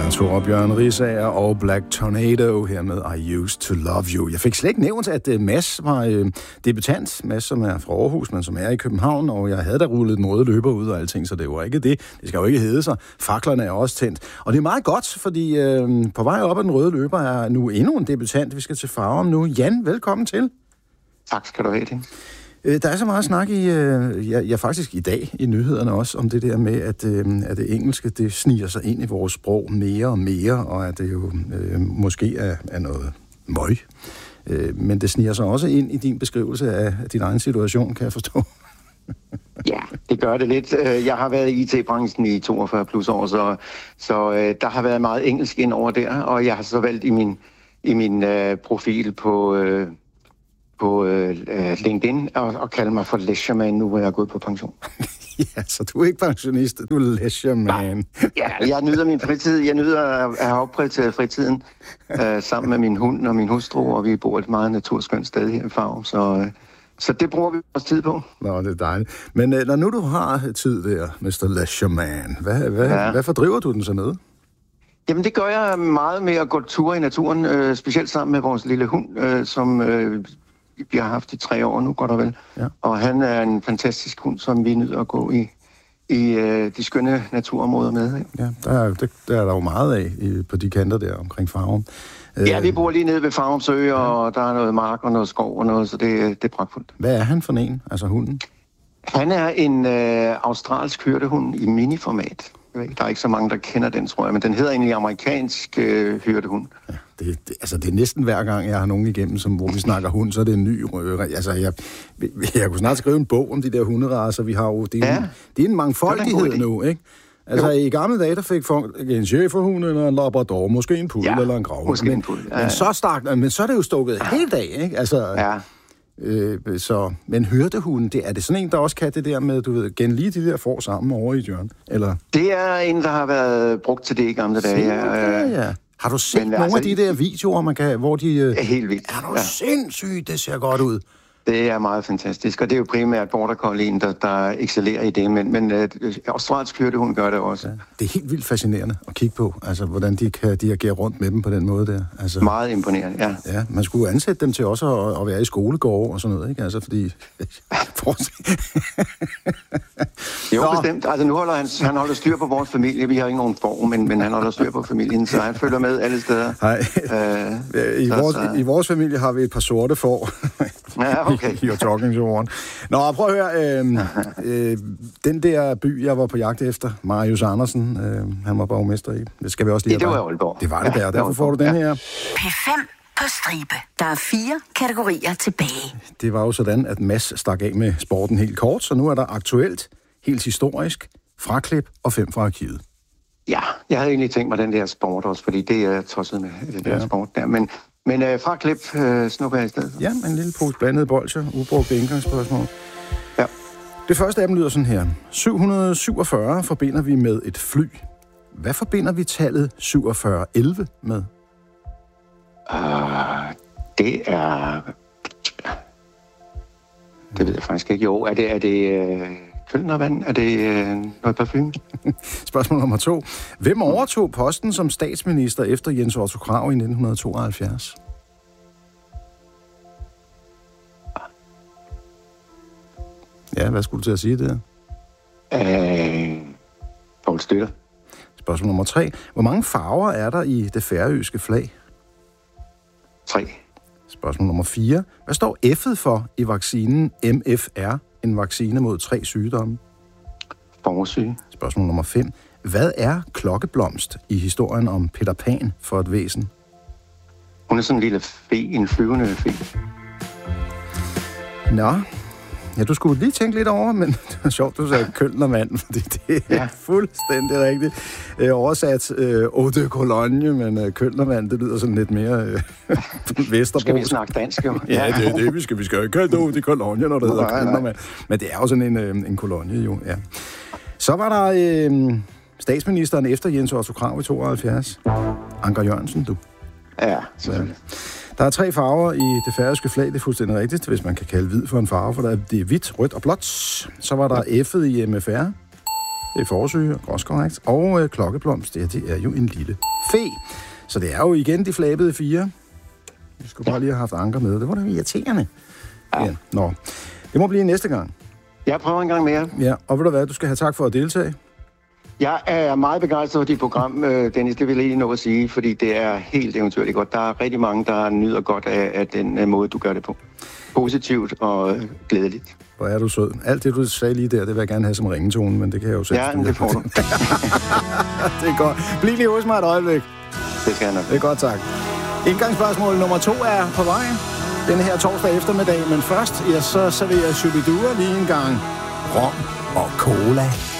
Torbjørn Risager og Black Tornado her med I Used to Love You. Jeg fik slet ikke nævnt, at Mads var debutant. Mads, som er fra Aarhus, men som er i København, og jeg havde da rullet den røde løber ud og alting, så det var ikke det. Det skal jo ikke hedde sig. Faklerne er også tændt. Og det er meget godt, fordi på vej op ad den røde løber er nu endnu en debutant. Vi skal til Farum nu. Jan, velkommen til. Tak skal du have, det. Der er så meget snak i, faktisk i dag i nyhederne også, om det der med, at det engelske, det sniger sig ind i vores sprog mere og mere, og at det jo måske er noget møg. Men det sniger sig også ind i din beskrivelse af din egen situation, kan jeg forstå. Ja, det gør det lidt. Jeg har været i IT-branchen i 42 plus år, så der har været meget engelsk ind over der, og jeg har så valgt i min profil på LinkedIn og kalde mig for leisureman, nu hvor jeg er gået på pension. Ja, så du er ikke pensionist, du er leisureman. Ja, jeg nyder min fritid. Jeg nyder at have opprioriteret fritiden sammen med min hund og min hustru, og vi bor et meget naturskønt sted her i Farum, så det bruger vi også tid på. Nå, det er dejligt. Men når nu du har tid der, Mr. Leisureman, hvad fordriver du den så med? Jamen, det gør jeg meget med at gå ture i naturen, specielt sammen med vores lille hund, som vi har haft i 3 år nu, godt og vel. Ja. Og han er en fantastisk hund, som vi nyder at gå i de skønne naturområder med. Ja, der er der jo meget af på de kanter der omkring Farum. Ja, vi bor lige nede ved Farum Sø, og der er noget mark og noget skov og noget, så det er pragtfuldt. Hvad er han for en, altså hunden? Han er en australsk hyrdehund i miniformat. Der er ikke så mange, der kender den, tror jeg, men den hedder egentlig amerikansk hyrdehund. Ja, det er næsten hver gang, jeg har nogen igennem, hvor vi snakker hund, så er det en ny jeg kunne snart skrive en bog om de der hunderacer, vi har jo. Det er en mangfoldighed nu, ikke? Altså, i gamle dage, der fik folk en schæferhund eller en labrador, måske en puddel eller en grav. Men så er det jo stukket helt af, ikke? Altså, men hyrdehunden, er det sådan en, der også kan det der med, du ved, genlige de der får sammen over i hjørnet? Eller? Det er en, der har været brugt til det i gamle dage. Ja. Har du set nogle af de der videoer, hvor de... er helt vildt. Er du sindssygt, det ser godt ud. Det er meget fantastisk, og det er jo primært border collien, der excellerer i det, men australsk hyrdehund gør det også. Ja. Det er helt vildt fascinerende at kigge på, altså hvordan de kan dirigere rundt med dem på den måde der. Altså, meget imponerende, ja. Ja, man skulle ansætte dem til også at være i skolegårde og sådan noget, ikke? Altså fordi... Jo, bestemt. Altså nu holder han holder styr på vores familie. Vi har ikke nogen form, men han holder styr på familien, så han følger med alle steder. I vores familie har vi et par sorte får. Ja, okay. You're talking to one. Nå, prøv at høre. Den der by, jeg var på jagt efter, Marius Andersen, han var borgmester i. Det skal vi også lige have. Det var Aalborg. Det var det der, derfor får du den her. P5 på stribe. Der er 4 kategorier tilbage. Det var jo sådan, at Mads stak af med sporten helt kort, så nu er der aktuelt, helt historisk, fraklip og 5 fra arkivet. Ja, jeg havde egentlig tænkt mig den der sport også, fordi det er tosset med den der sport der, men fra klip snupper jeg i stedet. Ja, en lille pose blandede bolcher, ubrugte indgangsspørgsmål. Ja. Det første af dem lyder sådan her. 747 forbinder vi med et fly. Hvad forbinder vi tallet 4711 med? Det er... Det ved jeg faktisk ikke. Jo, er det Kølnervand? Er det noget parfume? Spørgsmål nummer 2. Hvem overtog posten som statsminister efter Jens Otto Krag i 1972? Ja, hvad skulle du til at sige der? Poul Støtter. Spørgsmål nummer 3. Hvor mange farver er der i det færøske flag? 3. Spørgsmål nummer 4. Hvad står F'et for i vaccinen MFR, en vaccine mod 3 sygdomme? Forårssyge. Spørgsmål nummer 5. Hvad er klokkeblomst i historien om Peter Pan for et væsen? Hun er sådan en lille fe, en flyvende fe. Nå, ja, du skulle lige tænke lidt over, men det var sjovt, du sagde Kølnermand, fordi det er fuldstændig rigtigt. Oversat Eau de Cologne, men Kølnermand, det lyder sådan lidt mere Vesterbro. Skal vi snakke dansk, jo? Ja, det er det, vi skal jo ikke kalde Eau de Cologne, når det hedder Kølnermand. Men det er jo sådan en kolonie, jo, ja. Så var der statsministeren efter Jens Otto Krag i 72. Anker Jørgensen, du. Ja, selvfølgelig. Der er 3 farver i det færøske flag, det er fuldstændig rigtigt, hvis man kan kalde hvid for en farve, for det er hvidt, rødt og blåt. Så var der F'et i MFR. Det er forsyge, også korrekt. Og klokkeblomst, det er jo en lille fe. Så det er jo igen de flabede 4. Vi skulle bare lige have haft Anker med. Det var da irriterende. Ja. Nå, det må blive næste gang. Jeg prøver en gang mere. Ja, og ved du hvad, du skal have tak for at deltage. Jeg er meget begejstret for dit program, Dennis. Det vil jeg lige nå at sige, fordi det er helt eventyrligt godt. Der er rigtig mange, der nyder godt af den måde, du gør det på. Positivt og glædeligt. Hvor er du sød. Alt det, du sagde lige der, det vil jeg gerne have som ringetone, men det kan jeg jo selv. Ja, det får du. Det er godt. Bliv lige hos mig et øjeblik. Det skal jeg nok. Det er godt, tak. Indgangsspørgsmål nummer 2 er på vej. Denne her torsdag eftermiddag, men først, ja, så serverer Shubidua lige en gang rom og cola.